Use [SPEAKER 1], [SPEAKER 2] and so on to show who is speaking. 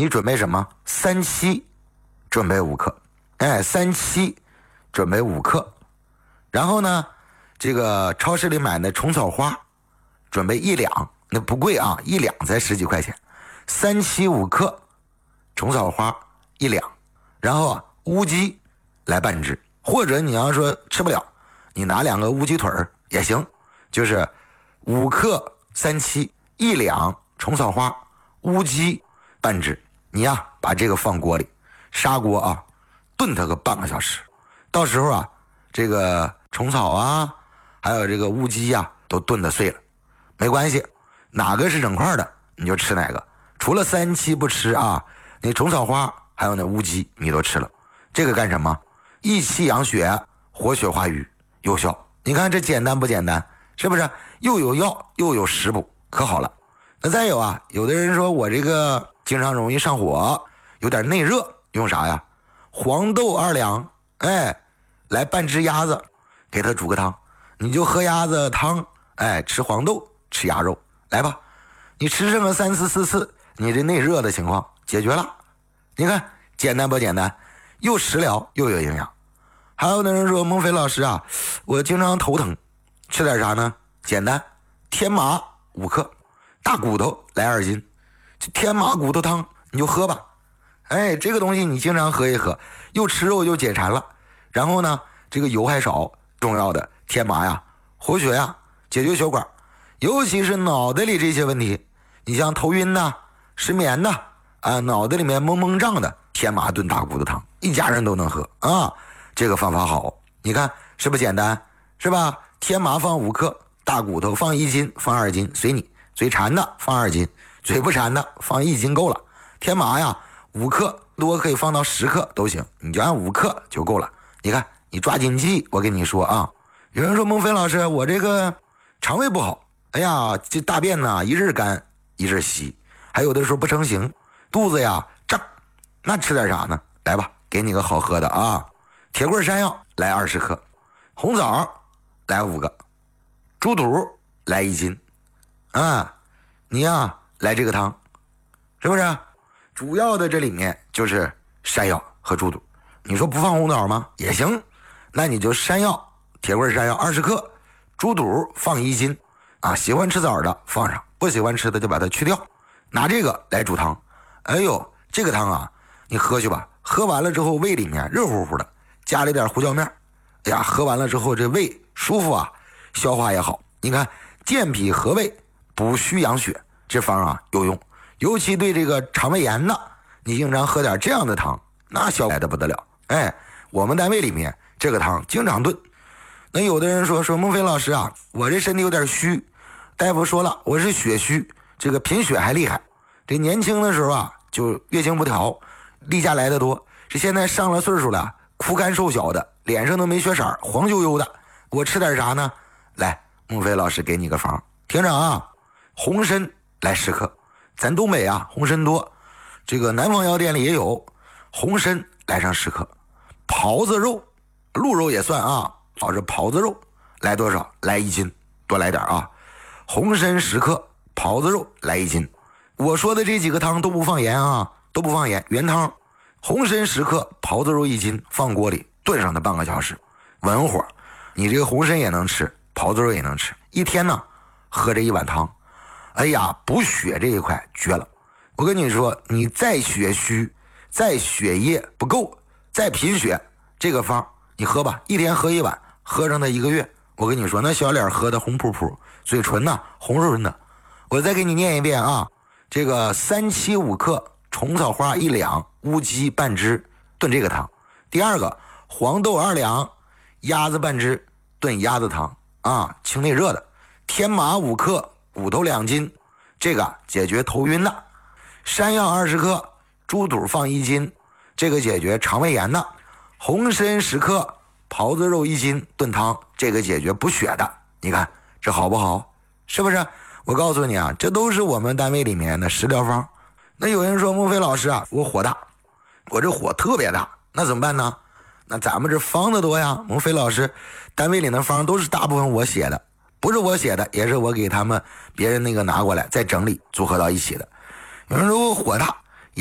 [SPEAKER 1] 你准备什么？37准备5克，哎，37准备5克。然后呢，这个超市里买的虫草花准备1两，那不贵啊，1两才10几块钱。37 5克，虫草花1两，然后乌鸡来半只，或者你要说吃不了，你拿2个乌鸡腿也行，就是5克37 1两虫草花，乌鸡半只。你呀把这个放锅里，砂锅啊，炖它个半个小时。到时候啊，这个虫草啊，还有这个乌鸡啊，都炖得碎了，没关系，哪个是整块的你就吃哪个。除了37不吃啊，那虫草花还有那乌鸡你都吃了。这个干什么？益气养血，活血化瘀，有效。你看这简单不简单？是不是？又有药又有食补，可好了。那再有啊，有的人说我这个经常容易上火，有点内热，用啥呀？黄豆2两，哎，来半只鸭子，给它煮个汤，你就喝鸭子汤，哎，吃黄豆，吃鸭肉，来吧。你吃这么3次4次，你这内热的情况解决了。你看简单不简单？又食疗又有营养。还有的人说，孟非老师啊，我经常头疼，吃点啥呢？简单，天麻5克，大骨头来2斤，这天麻骨头汤你就喝吧。哎，这个东西你经常喝一喝，又吃肉又解馋了。然后呢，这个油还少，重要的天麻呀，活血呀，解决血管，尤其是脑袋里这些问题，你像头晕呐、失眠呐，啊，脑袋里面蒙蒙胀的，天麻炖大骨头汤，一家人都能喝啊。这个方法好，你看是不是简单？是吧？天麻放5克，大骨头放1斤，放2斤，随你。嘴馋的放2斤，嘴不馋的放1斤够了。天麻呀，5克多可以放到10克都行，你就按5克就够了。你看你抓紧记，我跟你说啊。有人说孟非老师，我这个肠胃不好，哎呀，这大便呢一日干一日稀，还有的时候不成形，肚子呀胀，那吃点啥呢？来吧，给你个好喝的啊。铁棍山药来20克，红枣来5个，猪肚来1斤啊。你呀来这个汤，是不是？主要的这里面就是山药和猪肚。你说不放红枣吗？也行，那你就山药，铁棍山药20克，猪肚放1斤啊。喜欢吃枣的放上，不喜欢吃的就把它去掉。拿这个来煮汤，哎呦，这个汤啊，你喝去吧。喝完了之后胃里面热乎乎的，加了点胡椒面，哎呀，喝完了之后这胃舒服啊，消化也好。你看健脾和胃，补虚养血，这方啊有用。尤其对这个肠胃炎的，你经常喝点这样的汤，那效果来的不得了。哎，我们单位里面这个汤经常炖。那有的人说孟非老师啊，我这身体有点虚，大夫说了我是血虚，这个贫血还厉害。这年轻的时候啊就月经不调，例假来的多，这现在上了岁数了，枯干瘦小的，脸上都没血色，黄黝黝的，我吃点啥呢？来，孟非老师给你个方，听着啊。红参来10克，咱东北啊红参多，这个南方药店里也有。红参来上10克，狍子肉，鹿肉也算啊，这狍子肉来多少？来1斤，多来点啊。红参10克，狍子肉来1斤。我说的这几个汤都不放盐啊，都不放盐，原汤。红参10克，狍子肉1斤，放锅里炖上它半个小时，文火。你这个红参也能吃，狍子肉也能吃，一天呢喝这1碗汤，哎呀，补血这一块绝了。我跟你说，你再血虚，再血液不够，再贫血，这个方你喝吧，一天喝1碗，喝上它1个月，我跟你说，那小脸喝的红扑扑，嘴唇呢红润润的。我再给你念一遍啊，这个37 5克，虫草花1两，乌鸡半只，炖这个汤。第二个，黄豆2两，鸭子半只，炖鸭子汤啊，清内热的。天麻5克，骨头2斤，这个解决头晕的。山药20克，猪肚放1斤，这个解决肠胃炎的。红参10克，狍子肉1斤，炖汤，这个解决补血的。你看这好不好？是不是？我告诉你啊，这都是我们单位里面的食疗方。那有人说孟非老师啊，我火大，我这火特别大，那怎么办呢？那咱们这方子多呀，孟非老师单位里的方都是大部分我写的，不是我写的，也是我给他们别人那个拿过来再整理组合到一起的。有人说我火大，